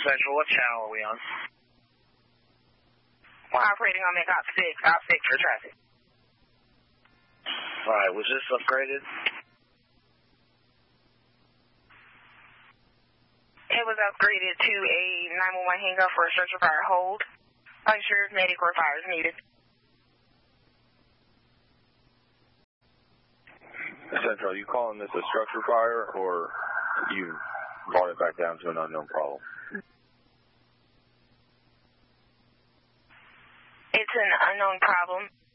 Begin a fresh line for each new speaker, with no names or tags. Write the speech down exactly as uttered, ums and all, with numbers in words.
Central, what channel are we on?
We're operating on McOp six, Op six for traffic.
Alright, was this upgraded?
It was upgraded to a nine one one hang-up for a structure fire hold. Unsure if medic or fire is needed.
Central, are you calling this a structure fire, or you brought it back down to an unknown problem?
It's an unknown problem.